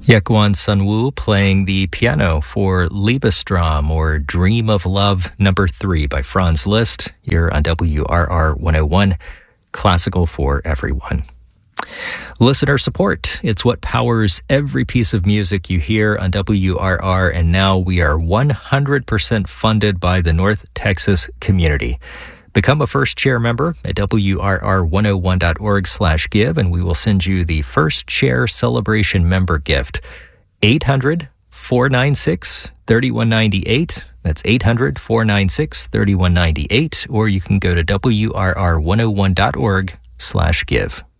Yekuan Sunwoo playing the piano for Liebesdram, or Dream of Love number 3 by Franz Liszt, here on WRR 101, classical for everyone. Listener support, it's what powers every piece of music you hear on WRR, and now we are 100% funded by the North Texas community. Become a First Chair member at WRR101.org/give, and we will send you the First Chair Celebration member gift. 800-496-3198. That's 800-496-3198. Or you can go to WRR101.org/give.